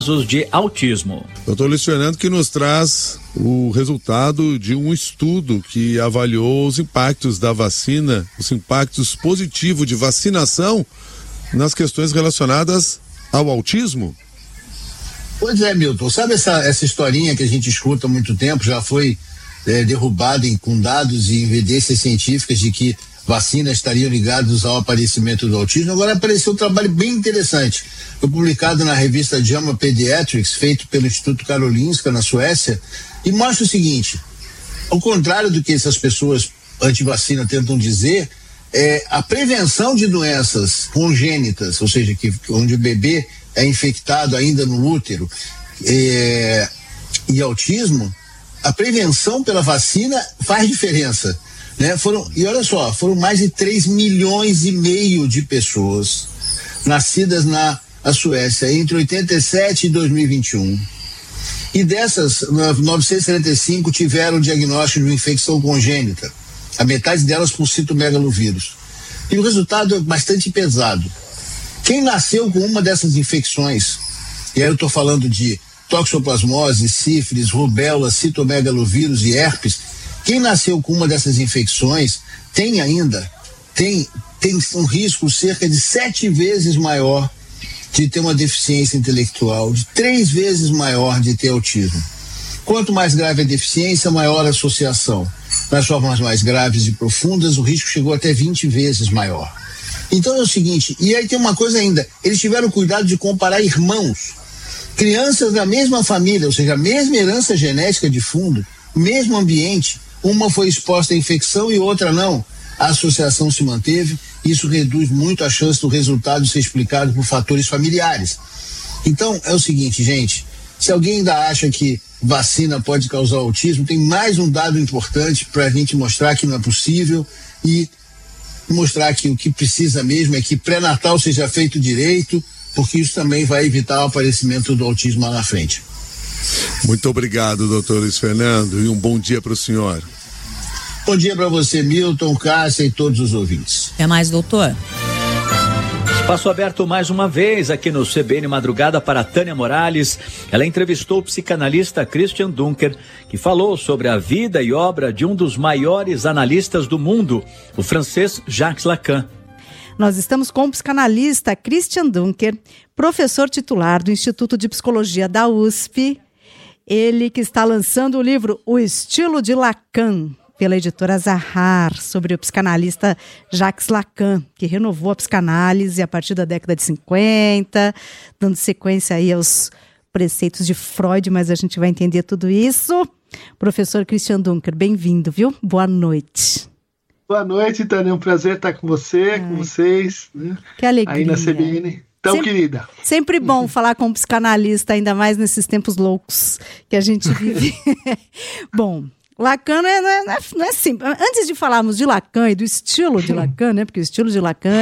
casos de autismo. Doutor Luiz Fernando, que nos traz o resultado de um estudo que avaliou os impactos da vacina, os impactos positivos de vacinação nas questões relacionadas ao autismo. Pois é, Milton, sabe essa historinha que a gente escuta há muito tempo, já foi derrubada com dados e evidências científicas de que vacinas estariam ligadas ao aparecimento do autismo. Agora apareceu um trabalho bem interessante, foi publicado na revista JAMA Pediatrics, feito pelo Instituto Karolinska, na Suécia, e mostra o seguinte: ao contrário do que essas pessoas anti-vacina tentam dizer, a prevenção de doenças congênitas, ou seja, onde o bebê é infectado ainda no útero, e autismo, a prevenção pela vacina faz diferença, né? E olha só, foram mais de 3,5 milhões de pessoas nascidas na Suécia entre 87 e 2021. E dessas, 975 tiveram diagnóstico de infecção congênita, a metade delas por citomegalovírus. E o resultado é bastante pesado. Quem nasceu com uma dessas infecções, e aí eu estou falando de toxoplasmose, sífilis, rubéola, citomegalovírus e herpes, quem nasceu com uma dessas infecções tem um risco cerca de 7 vezes maior de ter uma deficiência intelectual, de 3 vezes maior de ter autismo. Quanto mais grave a deficiência, maior a associação. Nas formas mais graves e profundas, o risco chegou até 20 vezes maior. Então é o seguinte, e aí tem uma coisa ainda, eles tiveram cuidado de comparar irmãos, crianças da mesma família, ou seja, a mesma herança genética de fundo, mesmo ambiente, uma foi exposta à infecção e outra não. A associação se manteve, isso reduz muito a chance do resultado ser explicado por fatores familiares. Então é o seguinte, gente, se alguém ainda acha que vacina pode causar autismo, tem mais um dado importante para a gente mostrar que não é possível e mostrar que o que precisa mesmo é que pré-natal seja feito direito, porque isso também vai evitar o aparecimento do autismo lá na frente. Muito obrigado, doutor Luiz Fernando, e um bom dia para o senhor. Bom dia para você, Milton, Cássia e todos os ouvintes. É mais, doutor. Espaço aberto mais uma vez aqui no CBN Madrugada para Tânia Morales. Ela entrevistou o psicanalista Christian Dunker, que falou sobre a vida e obra de um dos maiores analistas do mundo, o francês Jacques Lacan. Nós estamos com o psicanalista Christian Dunker, professor titular do Instituto de Psicologia da USP. Ele que está lançando o livro O Estilo de Lacan, pela editora Zahar, sobre o psicanalista Jacques Lacan, que renovou a psicanálise a partir da década de 50, dando sequência aí aos preceitos de Freud, mas a gente vai entender tudo isso. Professor Christian Dunker, bem-vindo, viu? Boa noite. Boa noite, Tânia, é um prazer estar com você, com vocês, né? Que alegria. Aí na CBN. Tão querida. Sempre bom falar com um psicanalista, ainda mais nesses tempos loucos que a gente vive. Bom, Lacan não é simples. Antes de falarmos de Lacan e do estilo de Lacan, né? Porque o estilo de Lacan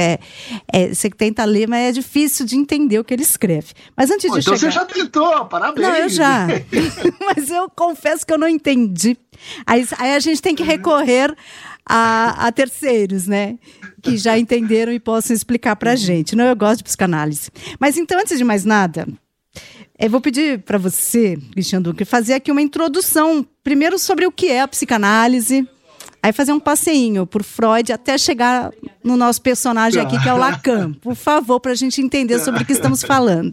você tenta ler, mas é difícil de entender o que ele escreve. Mas antes de então chegar... você já tentou, parabéns. Não, eu já. Mas eu confesso que eu não entendi. Aí a gente tem que recorrer a terceiros, né? Que já entenderam e possam explicar pra gente. Não, eu gosto de psicanálise. Mas então, antes de mais nada, eu vou pedir para você, Christian Dunker, fazer aqui uma introdução, primeiro sobre o que é a psicanálise, aí fazer um passeinho por Freud até chegar no nosso personagem aqui, que é o Lacan. Por favor, para a gente entender sobre o que estamos falando.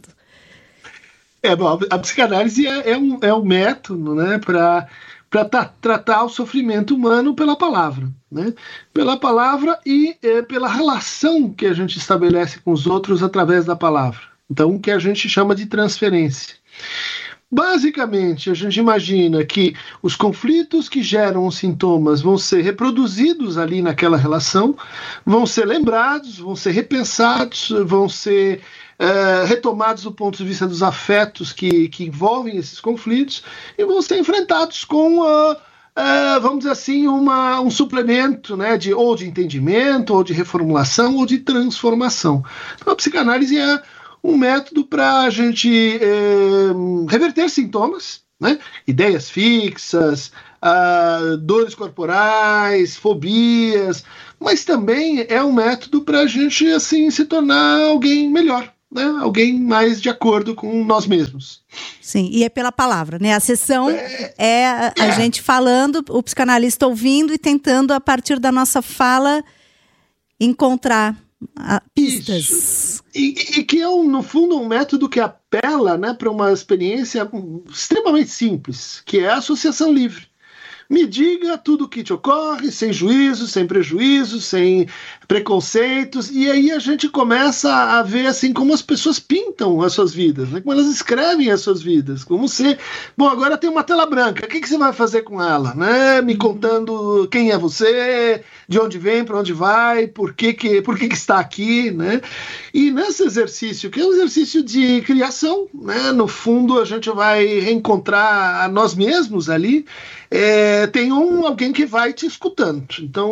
Bom, a psicanálise é um método, né, para tratar o sofrimento humano pela palavra, né? Pela palavra e pela relação que a gente estabelece com os outros através da palavra. Então, o que a gente chama de transferência. Basicamente, a gente imagina que os conflitos que geram os sintomas vão ser reproduzidos ali naquela relação, vão ser lembrados, vão ser repensados, vão ser retomados do ponto de vista dos afetos que envolvem esses conflitos e vão ser enfrentados com, vamos dizer assim, um suplemento, né, ou de entendimento, ou de reformulação, ou de transformação. Então, a psicanálise é um método para a gente reverter sintomas, né? Ideias fixas, dores corporais, fobias, mas também é um método para a gente assim, se tornar alguém melhor, né, alguém mais de acordo com nós mesmos. Sim, e é pela palavra, né? A sessão é a gente falando, o psicanalista ouvindo e tentando, a partir da nossa fala, encontrar pistas. Isso. E que é, no fundo, um método que apela, né, para uma experiência extremamente simples, que é a associação livre. Me diga tudo o que te ocorre, sem juízo, sem prejuízo, sem preconceitos, e aí a gente começa a ver assim como as pessoas pintam as suas vidas, né? Como elas escrevem as suas vidas, como se, bom, agora tem uma tela branca, o que você vai fazer com ela, né? Me contando quem é você, de onde vem, para onde vai, por que está aqui, né? E nesse exercício, que é um exercício de criação, né? No fundo a gente vai reencontrar a nós mesmos ali, tem alguém que vai te escutando. Então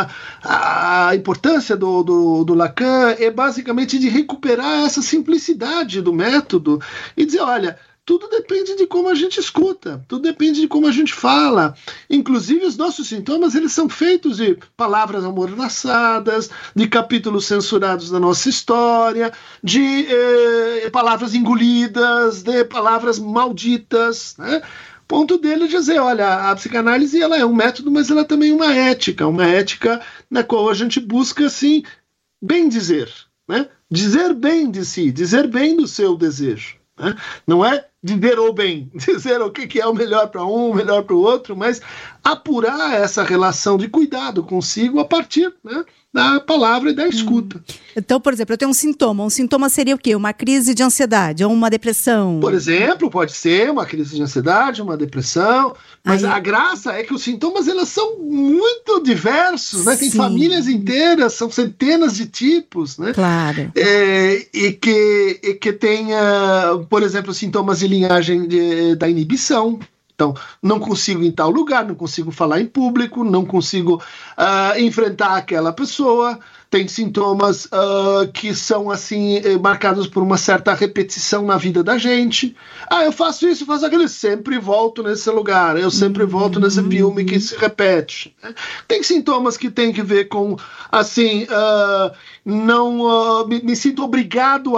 a importância do Lacan é basicamente de recuperar essa simplicidade do método e dizer, olha, tudo depende de como a gente escuta, tudo depende de como a gente fala. Inclusive os nossos sintomas, eles são feitos de palavras amordaçadas, de capítulos censurados da nossa história, de palavras engolidas, de palavras malditas, né? Ponto dele dizer, olha, a psicanálise ela é um método, mas ela também é uma ética na qual a gente busca, assim, bem dizer, né? Dizer bem de si, dizer bem do seu desejo, né? Não é dizer o bem, dizer o que é o melhor para um, o melhor para o outro, mas apurar essa relação de cuidado consigo a partir, né, da palavra e da escuta. Então, por exemplo, eu tenho um sintoma seria o quê? Uma crise de ansiedade ou uma depressão? Por exemplo, pode ser uma crise de ansiedade, uma depressão, mas a graça é que os sintomas eles são muito diversos, né? Tem famílias inteiras, são centenas de tipos, né? Claro. E que tenha, por exemplo, sintomas de linhagem da inibição. Então, não consigo ir em tal lugar, não consigo falar em público, não consigo enfrentar aquela pessoa. Tem sintomas que são assim marcados por uma certa repetição na vida da gente. Eu faço isso, faço aquilo, sempre volto nesse lugar, eu sempre volto nesse filme que se repete. Tem sintomas que tem que ver com, assim, me sinto obrigado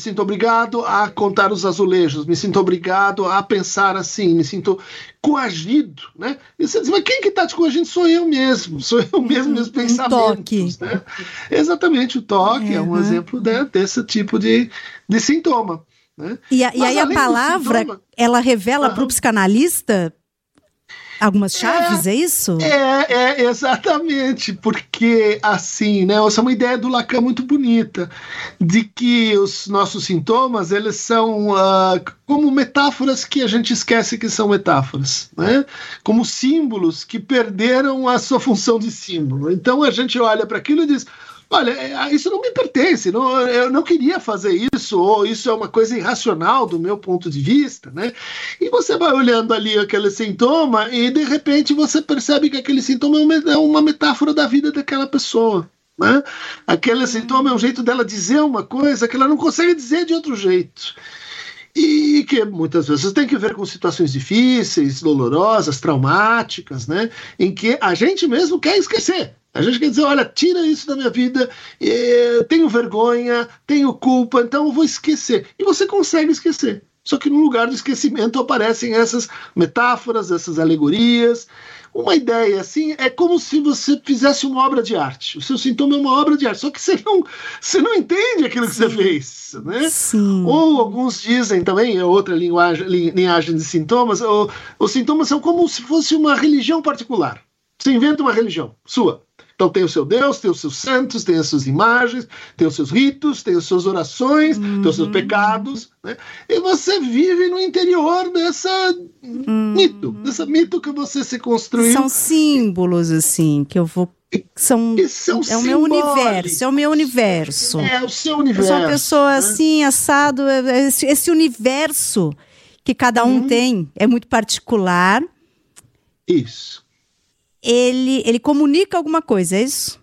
a contar os azulejos, me sinto obrigado a pensar assim, me sinto coagido, né? E você diz, mas quem que está te coagindo? Sou eu mesmo, meus pensamentos. Né? Exatamente, o toque é um exemplo desse tipo de sintoma. Né? E aí a palavra, ela revela para o psicanalista algumas chaves, é isso? Exatamente, porque assim, né, essa é uma ideia do Lacan muito bonita, de que os nossos sintomas, eles são como metáforas que a gente esquece que são metáforas, né? Como símbolos que perderam a sua função de símbolo. Então a gente olha para aquilo e diz, olha, isso não me pertence, eu não queria fazer isso, ou isso é uma coisa irracional do meu ponto de vista, né? E você vai olhando ali aquele sintoma e, de repente, você percebe que aquele sintoma é uma metáfora da vida daquela pessoa, né? Aquele sintoma é um jeito dela dizer uma coisa que ela não consegue dizer de outro jeito. E que muitas vezes tem que ver com situações difíceis, dolorosas, traumáticas, né? Em que a gente mesmo quer esquecer. A gente quer dizer, olha, tira isso da minha vida, eu tenho vergonha, tenho culpa, então eu vou esquecer. E você consegue esquecer. Só que no lugar do esquecimento aparecem essas metáforas, essas alegorias. Uma ideia assim é como se você fizesse uma obra de arte. O seu sintoma é uma obra de arte, só que você não entende aquilo que você fez, né? Sim. Ou alguns dizem também, é outra linhagem de sintomas, os sintomas são como se fosse uma religião particular. Você inventa uma religião sua. Então tem o seu Deus, tem os seus santos, tem as suas imagens, tem os seus ritos, tem as suas orações, tem os seus pecados, né? E você vive no interior dessa mito que você se construiu. São símbolos, assim, que eu vou... é o meu universo, é o meu universo. É o seu universo. Eu sou uma pessoa assim, assado, esse universo que cada um tem é muito particular. Isso. Ele comunica alguma coisa, é isso?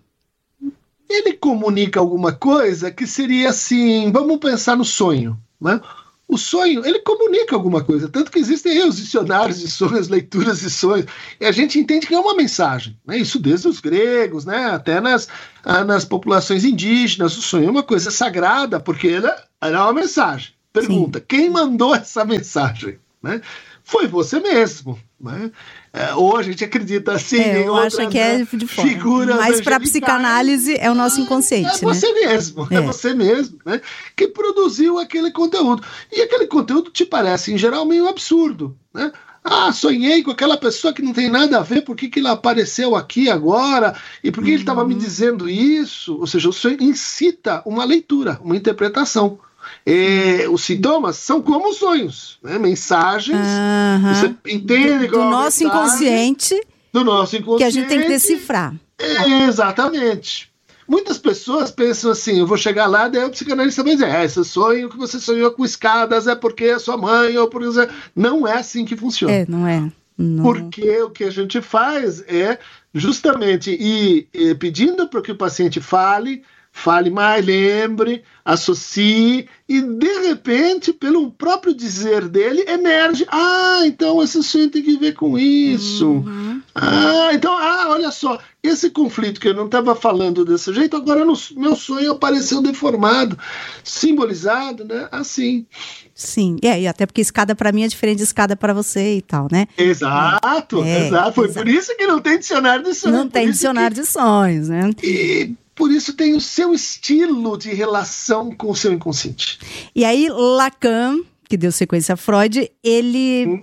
Ele comunica alguma coisa que seria assim, vamos pensar no sonho, né? O sonho, ele comunica alguma coisa, tanto que existem aí os dicionários de sonhos, leituras de sonhos, e a gente entende que é uma mensagem, né? Isso desde os gregos, né? Até nas populações indígenas, o sonho é uma coisa sagrada, porque ele é uma mensagem. Pergunta, quem mandou essa mensagem? Né? Foi você mesmo, né? Ou a gente acredita assim em outra, acho que é de fora. Figura, mas para a psicanálise é o nosso inconsciente, é você mesmo, é você mesmo, né, que produziu aquele conteúdo. E aquele conteúdo te parece, em geral, meio absurdo, né? Sonhei com aquela pessoa que não tem nada a ver, por que ele apareceu aqui agora? E por que ele estava me dizendo isso? Ou seja, o sonho incita uma leitura, uma interpretação. Os sintomas são como sonhos, né? Mensagens, você entende do nosso inconsciente, que a gente tem que decifrar. Exatamente. Muitas pessoas pensam assim, eu vou chegar lá, daí o psicanalista vai dizer, esse sonho que você sonhou com escadas é porque a sua mãe, ou porque você... Não é assim que funciona. Não é. Não. Porque o que a gente faz é justamente ir pedindo para que o paciente fale mais, lembre, associe, e de repente, pelo próprio dizer dele, emerge, então esse sonho tem que ver com isso. Então, olha só, esse conflito que eu não estava falando desse jeito, agora no meu sonho apareceu deformado, simbolizado, né, assim. Sim, e até porque escada para mim é diferente de escada para você e tal, né? Exato. Foi por isso que não tem dicionário de sonhos. Não tem dicionário de sonhos, né? E por isso tem o seu estilo de relação com o seu inconsciente. E aí Lacan, que deu sequência a Freud, ele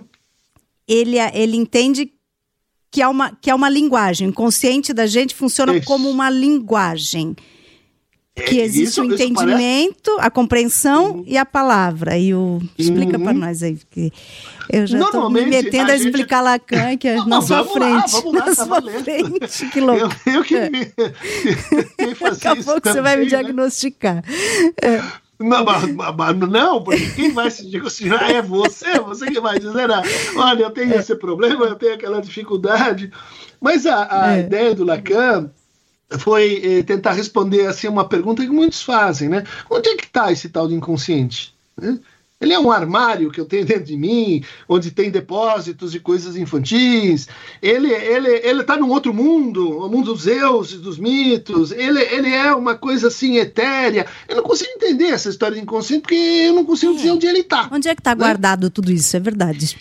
entende que é uma linguagem. O inconsciente da gente funciona como uma linguagem. Que existe o entendimento, a compreensão e a palavra. Explica para nós aí, porque eu já estou me metendo a explicar Lacan, que é na sua frente. Na sua frente, que louco. Eu que Daqui a pouco você vai me diagnosticar. Não, porque quem vai se diagnosticar é você que vai dizer, olha, eu tenho esse problema, eu tenho aquela dificuldade. Mas a ideia do Lacan foi tentar responder assim uma pergunta que muitos fazem, né? Onde é que está esse tal de inconsciente? Né? Ele é um armário que eu tenho dentro de mim, onde tem depósitos de coisas infantis. Ele está num outro mundo, o mundo dos deuses, dos mitos. Ele é uma coisa assim etérea. Eu não consigo entender essa história de inconsciente porque eu não consigo dizer onde ele está. Onde é que está guardado tudo isso? É verdade.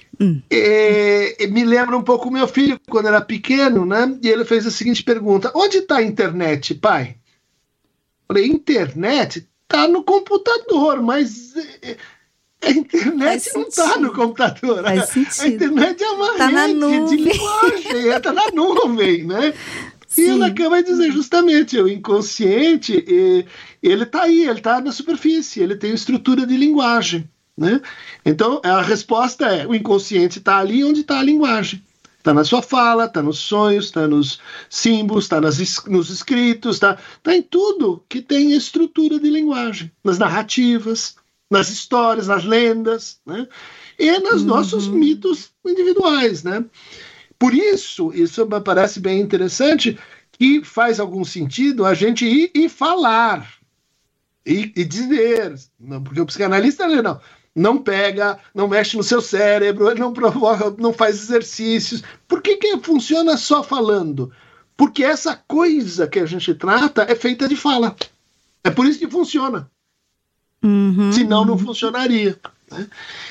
Me lembra um pouco o meu filho quando era pequeno, né? E ele fez a seguinte pergunta: onde está a internet, pai? Eu falei, internet está no computador, mas a internet não está no computador. A internet é uma rede de linguagem, está na nuvem, né? Sim. E ela acaba de dizer justamente, o inconsciente, ele está aí, ele está na superfície, ele tem estrutura de linguagem, né? Então, a resposta é, o inconsciente está ali onde está a linguagem. Está na sua fala, está nos sonhos, está nos símbolos, está nos escritos, está em tudo que tem estrutura de linguagem, nas narrativas, nas histórias, nas lendas, né? E nos nossos mitos individuais, né? Por isso me parece bem interessante, que faz algum sentido a gente ir e falar, e dizer, porque o psicanalista não pega, não mexe no seu cérebro, ele não provoca, não faz exercícios. Por que funciona só falando? Porque essa coisa que a gente trata é feita de fala. É por isso que funciona. Senão não funcionaria, né?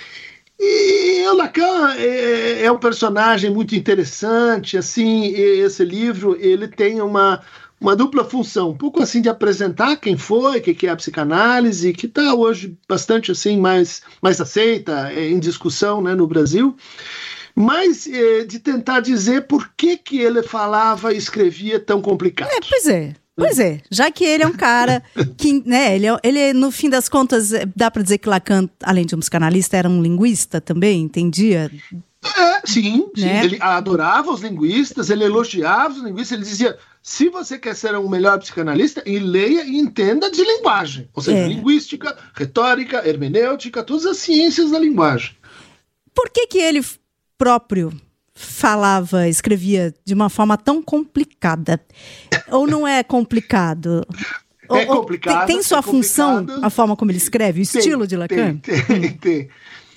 E o Lacan é um personagem muito interessante, assim, esse livro, ele tem uma dupla função, um pouco assim de apresentar quem foi, o que é a psicanálise, que está hoje bastante assim, mais aceita, em discussão, né, no Brasil, mas de tentar dizer por que ele falava e escrevia tão complicado. Pois é, já que ele é um cara que, né, ele no fim das contas, dá para dizer que Lacan, além de um psicanalista, era um linguista também, entendia? Sim, né? Ele adorava os linguistas, ele elogiava os linguistas, ele dizia, se você quer ser um melhor psicanalista, leia e entenda de linguagem, ou seja, linguística, retórica, hermenêutica, todas as ciências da linguagem. Por que ele próprio escrevia de uma forma tão complicada? Ou não é complicado? É complicado. Tem sua função a forma como ele escreve, o estilo de Lacan? Tem.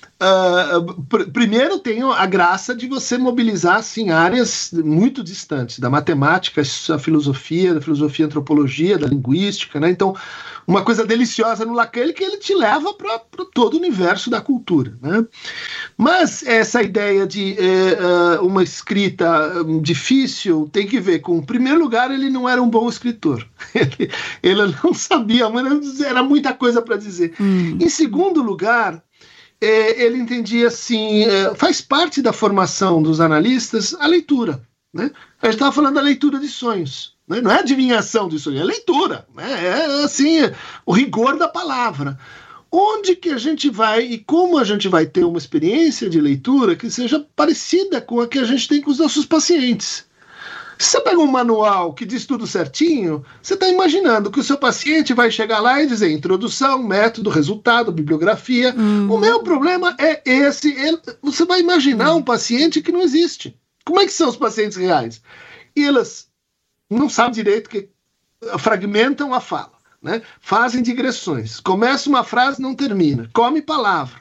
Primeiro tem a graça de você mobilizar assim, áreas muito distantes, da matemática, a filosofia, da filosofia, antropologia, da linguística, né? Então, uma coisa deliciosa no Lacan é que ele te leva para todo o universo da cultura, né? Mas essa ideia de uma escrita difícil tem que ver com, em primeiro lugar, ele não era um bom escritor. Ele não sabia, mas era muita coisa para dizer. Em segundo lugar, ele entendia assim, faz parte da formação dos analistas a leitura, né? A gente estava falando da leitura de sonhos, né? Não é adivinhação de sonhos, é leitura, né? É assim, o rigor da palavra. Onde que a gente vai e como a gente vai ter uma experiência de leitura que seja parecida com a que a gente tem com os nossos pacientes? Se você pega um manual que diz tudo certinho, você está imaginando que o seu paciente vai chegar lá e dizer introdução, método, resultado, bibliografia. O meu problema é esse. Você vai imaginar um paciente que não existe. Como é que são os pacientes reais? E eles não sabem direito, que fragmentam a fala, né? Fazem digressões. Começa uma frase, não termina. Come palavra.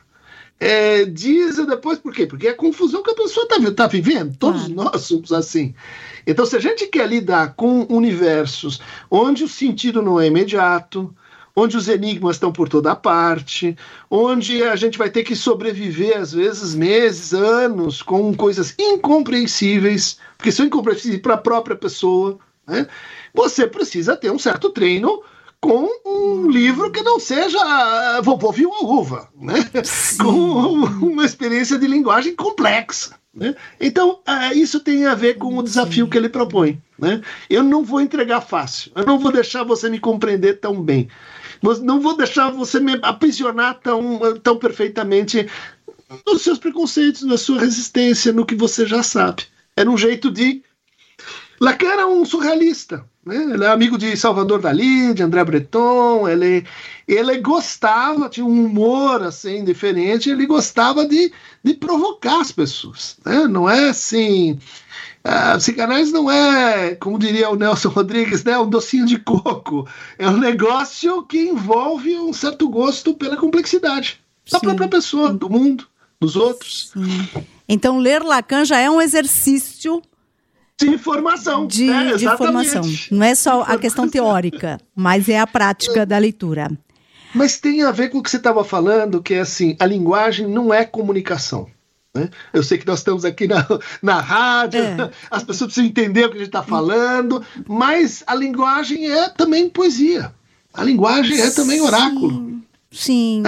Diz depois, por quê? Porque é a confusão que a pessoa está vivendo. Todos nós somos assim. Então, se a gente quer lidar com universos onde o sentido não é imediato, onde os enigmas estão por toda parte, onde a gente vai ter que sobreviver, às vezes, meses, anos, com coisas incompreensíveis, porque são incompreensíveis para a própria pessoa, né? Você precisa ter um certo treino com um livro que não seja Vovô Viu a Uva, né? Com uma experiência de linguagem complexa, né? Então, isso tem a ver com o desafio que ele propõe, né? Eu não vou entregar fácil, eu não vou deixar você me compreender tão bem, não vou deixar você me aprisionar tão perfeitamente nos seus preconceitos, na sua resistência, no que você já sabe. Era um jeito de... Lacan era um surrealista, né? Ele é amigo de Salvador Dalí, de André Breton. Ele gostava, tinha um humor assim diferente. Ele gostava de provocar as pessoas, né? Não é assim, a psicanálise não é, como diria o Nelson Rodrigues, né, um docinho de coco. É um negócio que envolve um certo gosto pela complexidade da própria pessoa, do mundo, dos outros. Então, ler Lacan já é um exercício de informação. De formação. Não é só a questão teórica, mas é a prática da leitura. Mas tem a ver com o que você estava falando, que é assim, a linguagem não é comunicação, né? Eu sei que nós estamos aqui na rádio, as pessoas precisam entender o que a gente está falando, mas a linguagem é também poesia. A linguagem é também oráculo. Sim.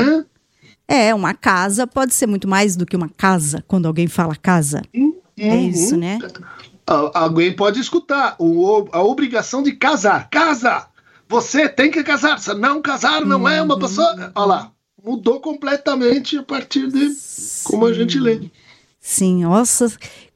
Uma casa pode ser muito mais do que uma casa, quando alguém fala casa. É isso, né? Alguém pode escutar a obrigação de casar. Casa! Você tem que casar. Se não casar, não é uma pessoa... Olha lá, mudou completamente a partir de como a gente lê. Sim, nossa.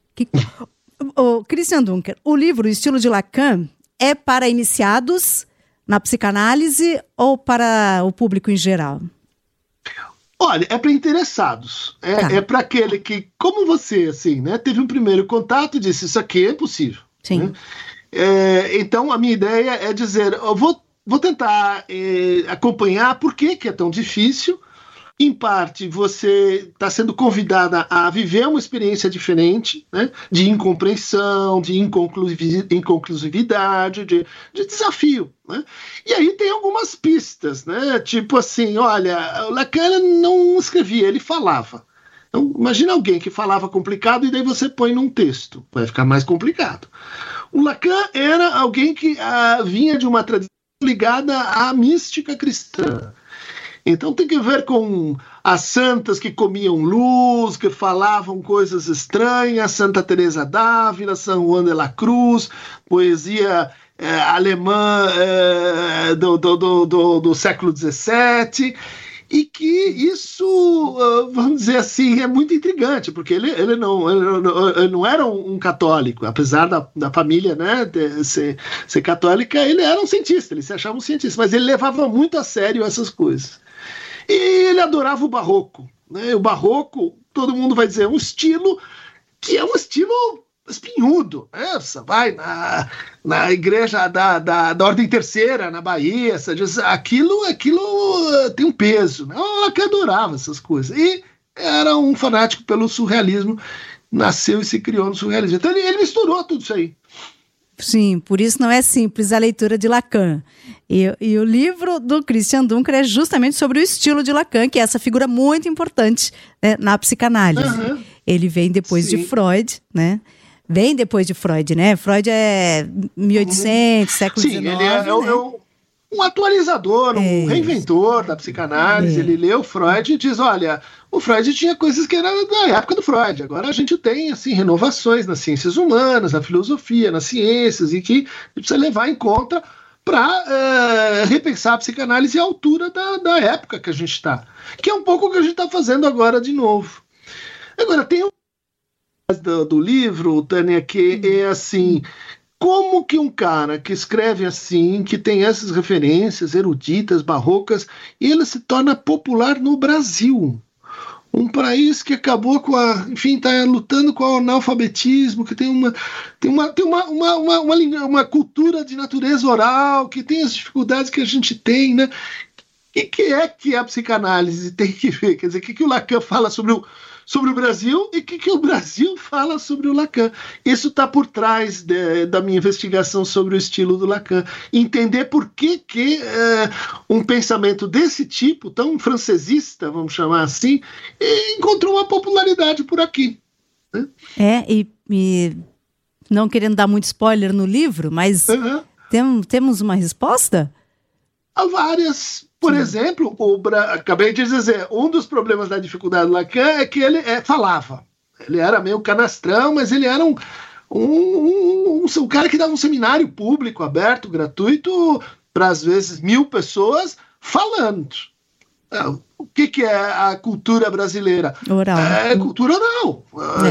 Christian Dunker, o livro O Estilo de Lacan é para iniciados na psicanálise ou para o público em geral? Olha, é para interessados. É para aquele que, como você, assim, né, teve um primeiro contato e disse, isso aqui é possível. Sim. Né? Então, a minha ideia é dizer, eu vou tentar acompanhar por que é tão difícil. Em parte, você está sendo convidada a viver uma experiência diferente, né, de incompreensão, de inconclusividade, de desafio, né? E aí tem algumas pistas, né? Tipo assim, olha, o Lacan não escrevia, ele falava. Então, imagina alguém que falava complicado e daí você põe num texto, vai ficar mais complicado. O Lacan era alguém que vinha de uma tradição ligada à mística cristã. Então tem que ver com as santas que comiam luz, que falavam coisas estranhas, Santa Teresa d'Ávila, São Juan de la Cruz, poesia alemã do século XVII, e que isso, vamos dizer assim, é muito intrigante, porque ele não era um católico, apesar da família, né, ser católica, ele era um cientista, ele se achava um cientista, mas ele levava muito a sério essas coisas. E ele adorava o barroco, né? O barroco, todo mundo vai dizer, um estilo que é um estilo espinhudo, né? Você vai na igreja da Ordem Terceira, na Bahia, você diz, aquilo tem um peso, né? O Lacan adorava essas coisas, e era um fanático pelo surrealismo, nasceu e se criou no surrealismo. Então ele misturou tudo isso aí. Sim, por isso não é simples a leitura de Lacan. E o livro do Christian Dunker é justamente sobre o estilo de Lacan, que é essa figura muito importante, né, na psicanálise. Uhum. Ele vem depois de Freud, né? Vem depois de Freud, né? Freud é 1800, século XIX. Sim, ele é um atualizador, um reinventor da psicanálise. Ele leu Freud e diz, olha, o Freud tinha coisas que eram da época do Freud. Agora a gente tem, assim, renovações nas ciências humanas, na filosofia, nas ciências, e que a gente precisa levar em conta para repensar a psicanálise à altura da época que a gente está. Que é um pouco o que a gente está fazendo agora de novo. Agora, tem do livro, Tânia, que é assim... Como que um cara que escreve assim, que tem essas referências eruditas, barrocas, ele se torna popular no Brasil? Um país que acabou com está lutando com o analfabetismo, que tem uma cultura de natureza oral, que tem as dificuldades que a gente tem, né? O que a psicanálise tem que ver? Quer dizer, o que o Lacan fala sobre o Brasil e o que o Brasil fala sobre o Lacan? Isso está por trás da minha investigação sobre o estilo do Lacan. Entender por que um pensamento desse tipo, tão francesista, vamos chamar assim, encontrou uma popularidade por aqui. Né? E não querendo dar muito spoiler no livro, mas temos uma resposta? Há várias. Por exemplo, acabei de dizer, um dos problemas da dificuldade do Lacan é que ele falava. Ele era meio canastrão, mas ele era um cara que dava um seminário público, aberto, gratuito, para às vezes 1000 pessoas, falando. O que é a cultura brasileira? Oral. É cultura oral.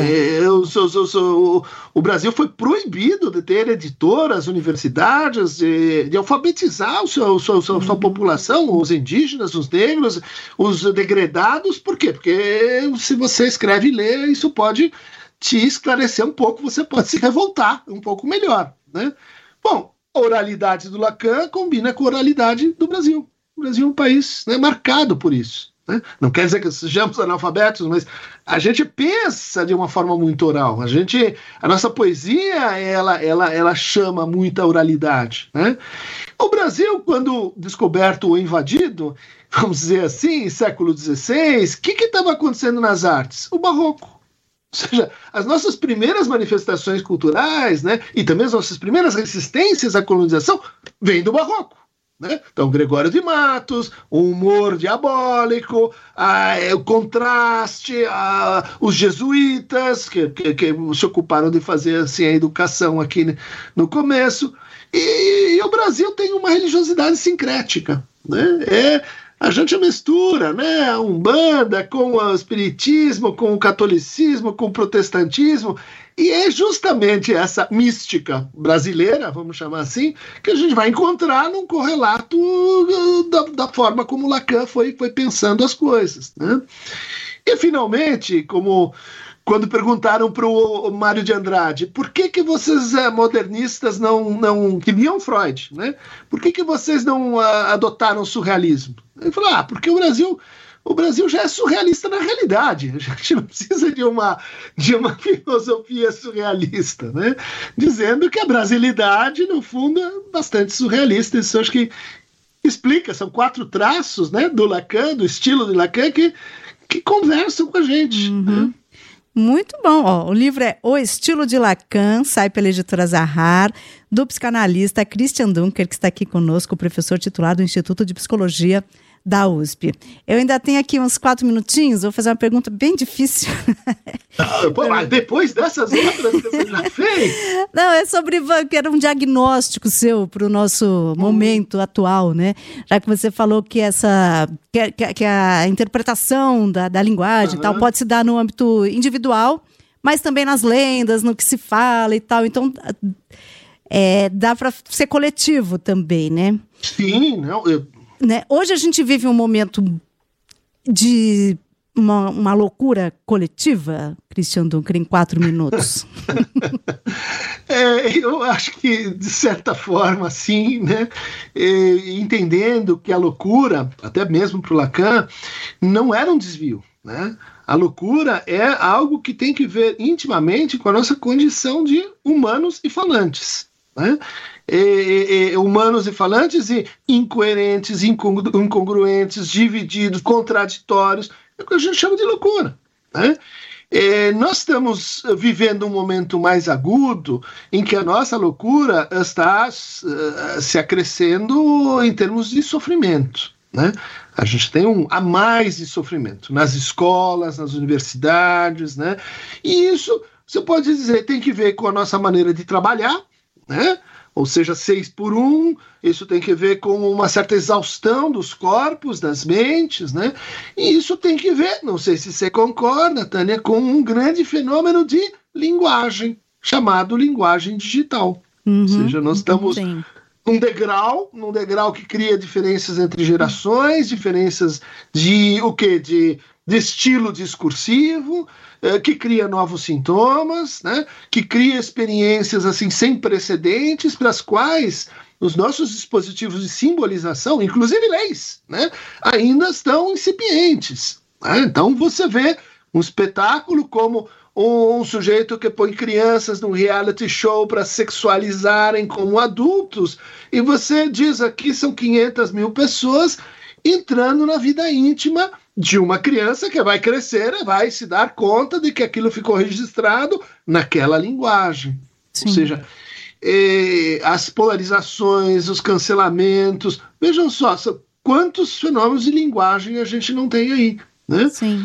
O Brasil foi proibido de ter editoras, universidades, de alfabetizar sua população, os indígenas, os negros, os degredados. Por quê? Porque se você escreve e lê, isso pode te esclarecer um pouco, você pode se revoltar um pouco melhor. Né? Bom, a oralidade do Lacan combina com a oralidade do Brasil. O Brasil é um país, né, marcado por isso. Né? Não quer dizer que sejamos analfabetos, mas a gente pensa de uma forma muito oral. A nossa poesia, ela chama muita oralidade. Né? O Brasil, quando descoberto ou invadido, vamos dizer assim, século XVI, o que estava acontecendo nas artes? O barroco. Ou seja, as nossas primeiras manifestações culturais, né, e também as nossas primeiras resistências à colonização, vêm do barroco. Né? Então, Gregório de Matos, o humor diabólico, o contraste, os jesuítas, que se ocuparam de fazer assim, a educação aqui no começo. E o Brasil tem uma religiosidade sincrética. Né? A gente mistura, né, a Umbanda com o espiritismo, com o catolicismo, com o protestantismo, e é justamente essa mística brasileira, vamos chamar assim, que a gente vai encontrar num correlato da forma como Lacan foi pensando as coisas. Né? E, finalmente, quando perguntaram para o Mário de Andrade, por que vocês modernistas não queriam Freud? Né? Por que vocês não adotaram o surrealismo? Ele falou, porque o Brasil já é surrealista na realidade. A gente não precisa de uma filosofia surrealista, né? Dizendo que a brasilidade, no fundo, é bastante surrealista. Isso acho que explica, são 4 traços, né, do Lacan, do estilo de Lacan, que conversam com a gente. Uhum. Né? Muito bom. O livro é O Estilo de Lacan, sai pela editora Zahar, do psicanalista Christian Dunker, que está aqui conosco, professor titular do Instituto de Psicologia da USP. Eu ainda tenho aqui uns 4 minutinhos, vou fazer uma pergunta bem difícil. Mas depois dessas outras que você já fez? Não, é sobre, que era um diagnóstico seu para o nosso momento atual, né? Já que você falou que que a interpretação da linguagem e tal pode se dar no âmbito individual, mas também nas lendas, no que se fala e tal. Então, dá para ser coletivo também, né? Sim, não, Né? Hoje a gente vive um momento de uma loucura coletiva, Christian Dunker, em 4 minutos? Eu acho que, de certa forma, sim, né? Entendendo que a loucura, até mesmo para o Lacan, não era um desvio, né? A loucura é algo que tem que ver intimamente com a nossa condição de humanos e falantes, né? Humanos e falantes e incoerentes, incongruentes, divididos, contraditórios, é o que a gente chama de loucura, né? Nós estamos vivendo um momento mais agudo em que a nossa loucura está se acrescendo em termos de sofrimento, né? A gente tem a mais de sofrimento nas escolas, nas universidades, né? E isso, você pode dizer, tem que ver com a nossa maneira de trabalhar, né? Ou seja, 6x1, isso tem que ver com uma certa exaustão dos corpos, das mentes, né? E isso tem que ver, não sei se você concorda, Tânia, com um grande fenômeno de linguagem, chamado linguagem digital. Ou seja, nós estamos num degrau que cria diferenças entre gerações, diferenças de de estilo discursivo, que cria novos sintomas, né? Que cria experiências assim sem precedentes, para as quais os nossos dispositivos de simbolização, inclusive leis, né? Ainda estão incipientes, né? Então você vê um espetáculo como um sujeito que põe crianças num reality show para sexualizarem como adultos, e você diz aqui são 500 mil pessoas entrando na vida íntima de uma criança que vai crescer e vai se dar conta de que aquilo ficou registrado naquela linguagem. Sim. Ou seja, as polarizações, os cancelamentos, vejam só, quantos fenômenos de linguagem a gente não tem aí, né? Sim,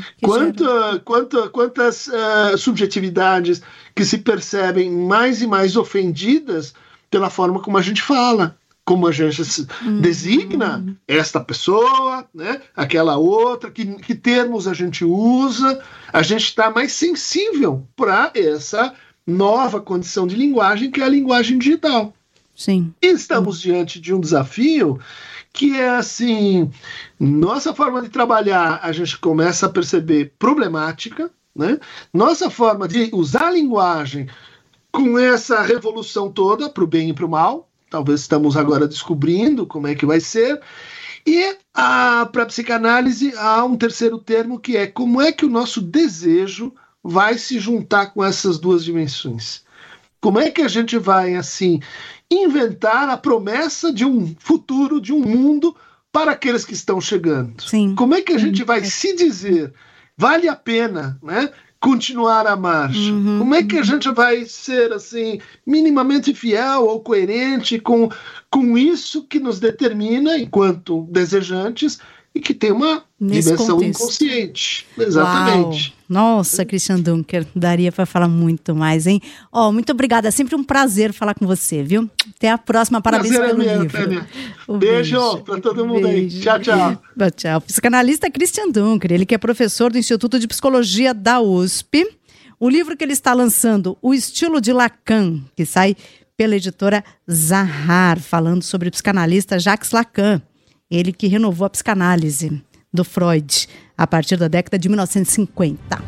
quantas subjetividades que se percebem mais e mais ofendidas pela forma como a gente fala, como a gente designa esta pessoa, né? Aquela outra, que termos a gente usa. A gente está mais sensível para essa nova condição de linguagem, que é a linguagem digital. Sim. E estamos diante de um desafio que é assim, nossa forma de trabalhar, a gente começa a perceber problemática, né? Nossa forma de usar a linguagem com essa revolução toda, para o bem e para o mal, talvez estamos agora descobrindo como é que vai ser. E para a psicanálise há um terceiro termo, que é como é que o nosso desejo vai se juntar com essas duas dimensões. Como é que a gente vai, assim, inventar a promessa de um futuro, de um mundo para aqueles que estão chegando? Sim. Como é que a gente vai se dizer, vale a pena, né, continuar a marcha? Como é que a gente vai ser, assim, minimamente fiel ou coerente com isso que nos determina enquanto desejantes e que tem uma dimensão inconsciente. Exatamente. Uau. Nossa, Christian Dunker, daria para falar muito mais, hein? Muito obrigada, é sempre um prazer falar com você, viu? Até a próxima, parabéns pelo livro. Beijo para todo mundo aí. Tchau, tchau. Tchau. Psicanalista Christian Dunker, ele que é professor do Instituto de Psicologia da USP. O livro que ele está lançando, O Estilo de Lacan, que sai pela editora Zahar, falando sobre o psicanalista Jacques Lacan. Ele que renovou a psicanálise do Freud a partir da década de 1950.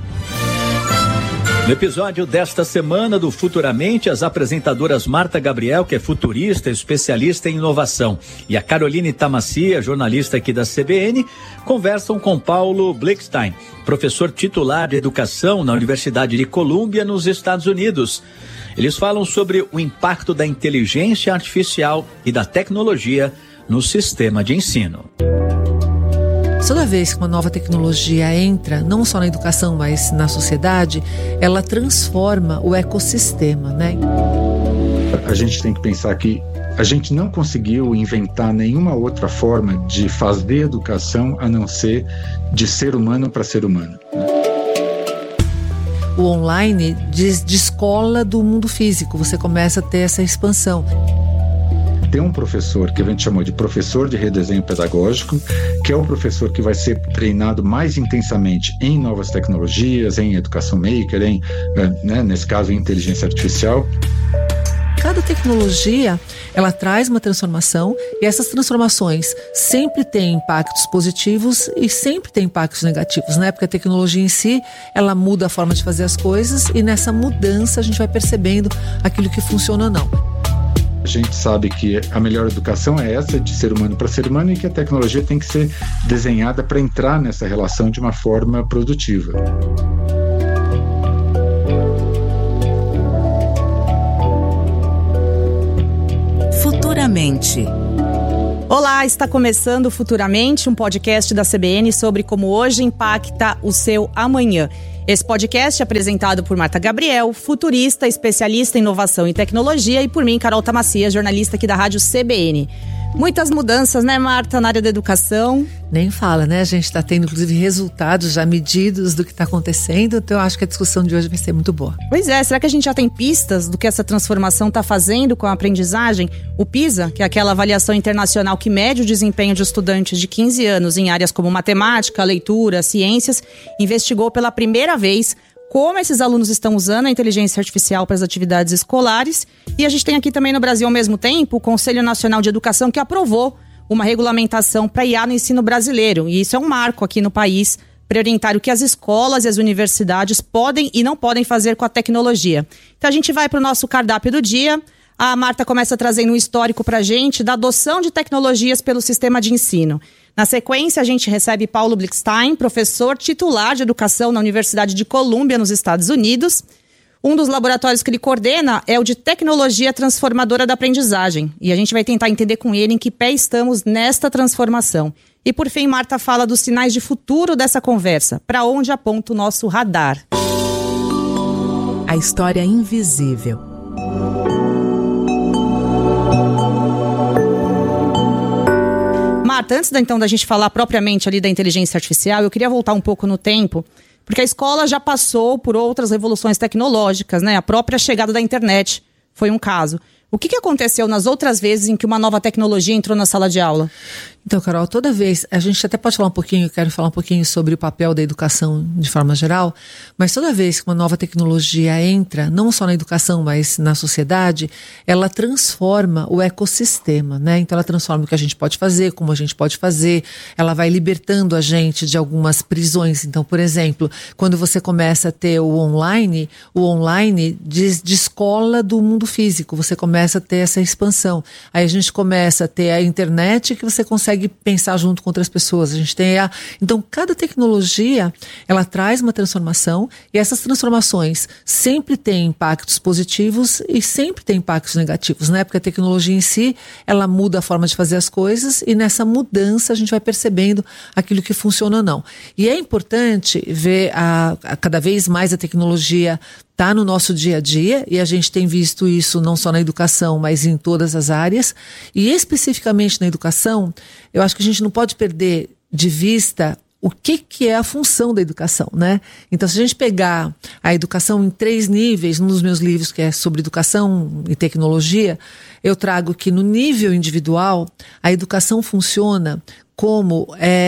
No episódio desta semana do Futuramente, as apresentadoras Marta Gabriel, que é futurista, especialista em inovação, e a Caroline Tamassia, jornalista aqui da CBN, conversam com Paulo Blickstein, professor titular de educação na Universidade de Colômbia, nos Estados Unidos. Eles falam sobre o impacto da inteligência artificial e da tecnologia no sistema de ensino. Toda vez que uma nova tecnologia entra, não só na educação, mas na sociedade, ela transforma o ecossistema, né? A gente tem que pensar que a gente não conseguiu inventar nenhuma outra forma de fazer educação a não ser de ser humano para ser humano. O online descola do mundo físico, você começa a ter essa expansão. Tem um professor que a gente chamou de professor de redesenho pedagógico, que é o professor que vai ser treinado mais intensamente em novas tecnologias, em educação maker, nesse caso em inteligência artificial. cada tecnologia, ela traz uma transformação e essas transformações sempre têm impactos positivos e sempre têm impactos negativos, né? Porque a tecnologia em si, ela muda a forma de fazer as coisas e nessa mudança a gente vai percebendo aquilo que funciona ou não. A gente sabe que a melhor educação é essa, de ser humano para ser humano, e que a tecnologia tem que ser desenhada para entrar nessa relação de uma forma produtiva. Futuramente. Olá, está começando Futuramente, um podcast da CBN sobre como hoje impacta o seu amanhã. Esse podcast é apresentado por Marta Gabriel, futurista, especialista em inovação e tecnologia, e por mim, Carol Tamacias, jornalista aqui da Rádio CBN. Muitas mudanças, né, Marta, na área da educação? Nem fala, né? A gente está tendo, inclusive, resultados já medidos do que está acontecendo, então eu acho que a discussão de hoje vai ser muito boa. Pois é, será que a gente já tem pistas do que essa transformação está fazendo com a aprendizagem? O PISA, que é aquela avaliação internacional que mede o desempenho de estudantes de 15 anos em áreas como matemática, leitura, ciências, investigou pela primeira vez como esses alunos estão usando a inteligência artificial para as atividades escolares. E a gente tem aqui também no Brasil, ao mesmo tempo, o Conselho Nacional de Educação, que aprovou uma regulamentação para IA no ensino brasileiro. E isso é um marco aqui no país para orientar o que as escolas e as universidades podem e não podem fazer com a tecnologia. Então a gente vai para o nosso cardápio do dia. A Marta começa trazendo um histórico para a gente da adoção de tecnologias pelo sistema de ensino. Na sequência, a gente recebe Paulo Blickstein, professor titular de educação na Universidade de Colômbia, nos Estados Unidos. Um dos laboratórios que ele coordena é o de tecnologia transformadora da aprendizagem. E a gente vai tentar entender com ele em que pé estamos nesta transformação. E por fim, Marta fala dos sinais de futuro dessa conversa. Para onde aponta o nosso radar? A história invisível. Marta, antes então da gente falar propriamente ali da inteligência artificial, eu queria voltar um pouco no tempo, porque a escola já passou por outras revoluções tecnológicas, né? A própria chegada da internet foi um caso. O que aconteceu nas outras vezes em que uma nova tecnologia entrou na sala de aula? Então, Carol, toda vez, a gente até pode falar um pouquinho, eu quero falar um pouquinho sobre o papel da educação de forma geral, mas toda vez que uma nova tecnologia entra, não só na educação, mas na sociedade, ela transforma o ecossistema, né? Então ela transforma o que a gente pode fazer, como a gente pode fazer, ela vai libertando a gente de algumas prisões. Então, por exemplo, quando você começa a ter o online descola do mundo físico, você começa a ter essa expansão. Aí a gente começa a ter a internet que você consegue pensar junto com outras pessoas. A gente tem Então, cada tecnologia, ela traz uma transformação e essas transformações sempre têm impactos positivos e sempre têm impactos negativos, né? Porque a tecnologia em si, ela muda a forma de fazer as coisas e nessa mudança a gente vai percebendo aquilo que funciona ou não. E é importante ver cada vez mais a tecnologia está no nosso dia a dia e a gente tem visto isso não só na educação, mas em todas as áreas. E especificamente na educação, eu acho que a gente não pode perder de vista o que é a função da educação, né? Então, se a gente pegar a educação em 3 níveis, num dos meus livros que é sobre educação e tecnologia, eu trago que no nível individual, a educação funciona como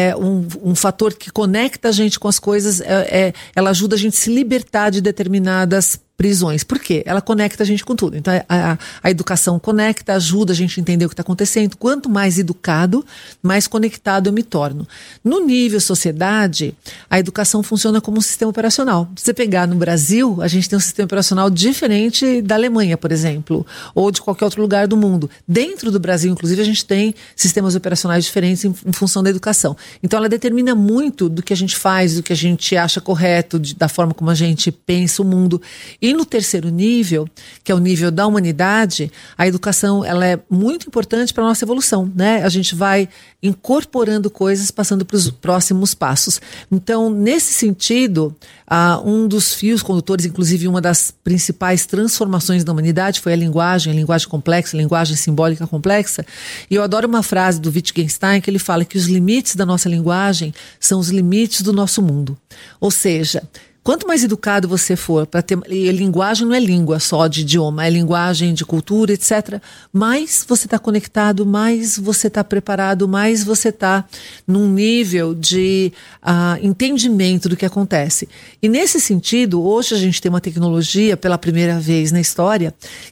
um fator que conecta a gente com as coisas, ela ajuda a gente a se libertar de determinadas prisões. Por quê? Ela conecta a gente com tudo. Então, a educação conecta, ajuda a gente a entender o que está acontecendo. Quanto mais educado, mais conectado eu me torno. No nível sociedade, a educação funciona como um sistema operacional. Se você pegar no Brasil, a gente tem um sistema operacional diferente da Alemanha, por exemplo, ou de qualquer outro lugar do mundo. Dentro do Brasil, inclusive, a gente tem sistemas operacionais diferentes em função da educação. Então, ela determina muito do que a gente faz, do que a gente acha correto, da forma como a gente pensa o mundo. E no terceiro nível, que é o nível da humanidade, a educação ela é muito importante para a nossa evolução, né? A gente vai incorporando coisas, passando para os próximos passos. Então, nesse sentido, um dos fios condutores, inclusive uma das principais transformações da humanidade foi a linguagem complexa, a linguagem simbólica complexa. E eu adoro uma frase do Wittgenstein que ele fala que os limites da nossa linguagem são os limites do nosso mundo. Ou seja, quanto mais educado você for, e linguagem não é língua só de idioma, é linguagem de cultura, etc., mais você está conectado, mais você está preparado, mais você está num nível de entendimento do que acontece. E nesse sentido, hoje a gente tem uma tecnologia, pela primeira vez na história,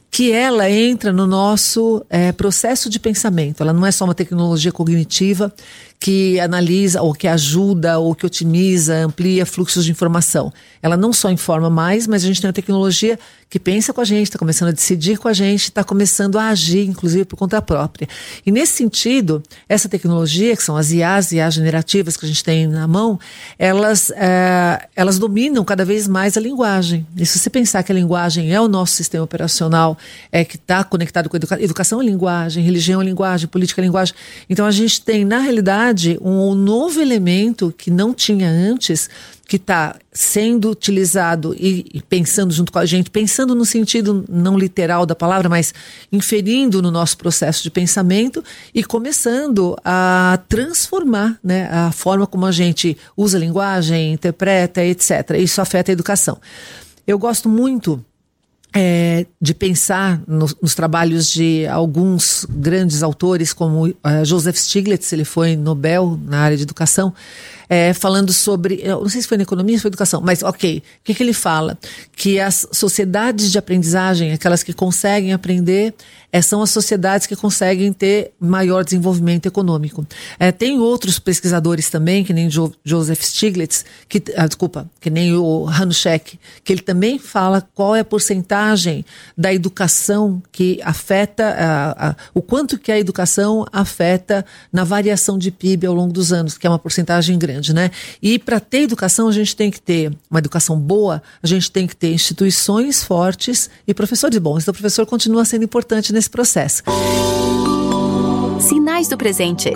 que ela entra no nosso processo de pensamento. Ela não é só uma tecnologia cognitiva que analisa ou que ajuda ou que otimiza, amplia fluxos de informação. Ela não só informa mais, mas a gente tem uma tecnologia que pensa com a gente, está começando a decidir com a gente, está começando a agir, inclusive, por conta própria. E nesse sentido, essa tecnologia, que são as IAs generativas que a gente tem na mão, elas dominam cada vez mais a linguagem. E se você pensar que a linguagem é o nosso sistema operacional, que está conectado com a educação é linguagem, religião é linguagem, política é linguagem. Então a gente tem, na realidade, um novo elemento que não tinha antes, que está sendo utilizado e pensando junto com a gente, pensando no sentido não literal da palavra, mas inferindo no nosso processo de pensamento e começando a transformar, né, a forma como a gente usa a linguagem, interpreta, etc. Isso afeta a educação. Eu gosto muito de pensar nos trabalhos de alguns grandes autores, como Joseph Stiglitz, ele foi Nobel na área de educação, falando sobre, eu não sei se foi na economia ou foi educação, mas ok, o que ele fala? Que as sociedades de aprendizagem, aquelas que conseguem aprender, são as sociedades que conseguem ter maior desenvolvimento econômico. Tem outros pesquisadores também, que nem Joseph Stiglitz, que nem o Hanushek, que ele também fala qual é a porcentagem da educação que afeta, o quanto que a educação afeta na variação de PIB ao longo dos anos, que é uma porcentagem grande, né? E para ter educação, a gente tem que ter uma educação boa, a gente tem que ter instituições fortes e professores bons. Então o professor continua sendo importante nesse processo. Sinais do presente.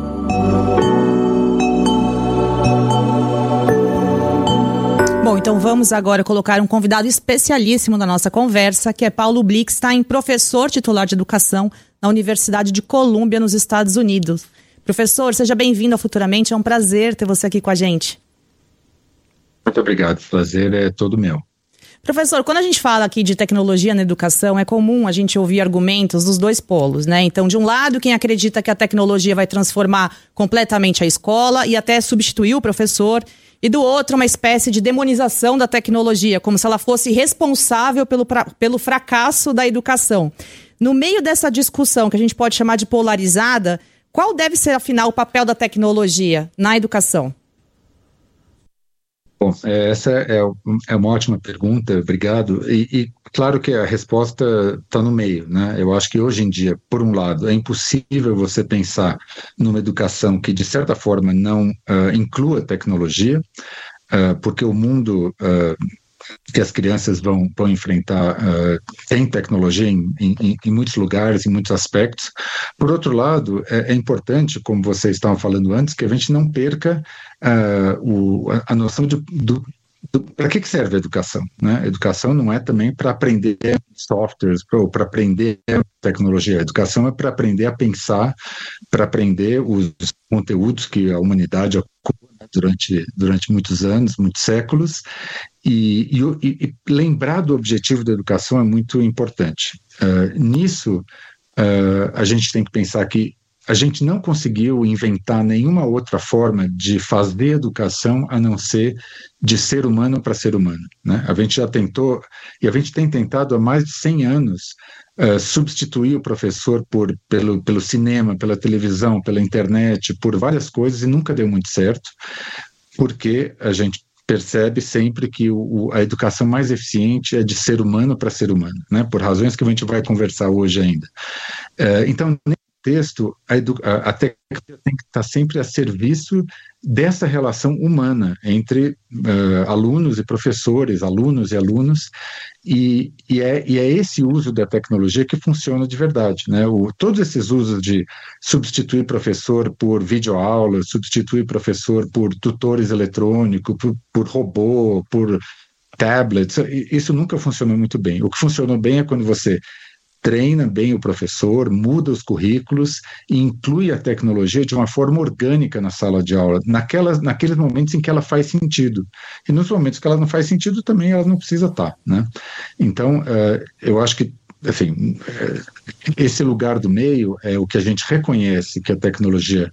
Bom, então vamos agora colocar um convidado especialíssimo na nossa conversa, que é Paulo Blickstein, professor titular de educação na Universidade de Colômbia, nos Estados Unidos. Professor, seja bem-vindo ao Futuramente, é um prazer ter você aqui com a gente. Muito obrigado, o prazer é todo meu. Professor, quando a gente fala aqui de tecnologia na educação, é comum a gente ouvir argumentos dos dois polos, né? Então, de um lado, quem acredita que a tecnologia vai transformar completamente a escola e até substituir o professor, e do outro, uma espécie de demonização da tecnologia, como se ela fosse responsável pelo fracasso da educação. No meio dessa discussão, que a gente pode chamar de polarizada, qual deve ser, afinal, o papel da tecnologia na educação? Bom, essa é uma ótima pergunta, obrigado. E claro que a resposta está no meio, né? Eu acho que hoje em dia, por um lado, é impossível você pensar numa educação que, de certa forma, não inclua tecnologia, porque o mundo que as crianças vão enfrentar tem tecnologia em muitos lugares, em muitos aspectos. Por outro lado, é importante, como vocês estavam falando antes, que a gente não perca a noção para que serve a educação, né? A educação não é também para aprender softwares ou para aprender tecnologia. A educação é para aprender a pensar, para aprender os conteúdos que a humanidade ocupa durante muitos anos, muitos séculos, e lembrar do objetivo da educação é muito importante. Nisso, a gente tem que pensar que a gente não conseguiu inventar nenhuma outra forma de fazer educação a não ser de ser humano para ser humano, né? A gente já tentou, e a gente tem tentado há mais de 100 anos substituir o professor pelo cinema, pela televisão, pela internet, por várias coisas, e nunca deu muito certo, porque a gente percebe sempre que a educação mais eficiente é de ser humano para ser humano, né? Por razões que a gente vai conversar hoje ainda. Então, texto, a tecnologia tem que estar sempre a serviço dessa relação humana entre alunos e professores, alunos e alunos, e é esse uso da tecnologia que funciona de verdade, né? Todos esses usos de substituir professor por videoaula, substituir professor por tutores eletrônicos, por robô, por tablets, isso nunca funcionou muito bem. O que funcionou bem é quando você treina bem o professor, muda os currículos e inclui a tecnologia de uma forma orgânica na sala de aula, naqueles momentos em que ela faz sentido. E nos momentos que ela não faz sentido, também ela não precisa estar, né? Então, eu acho que, assim, esse lugar do meio é o que a gente reconhece que a tecnologia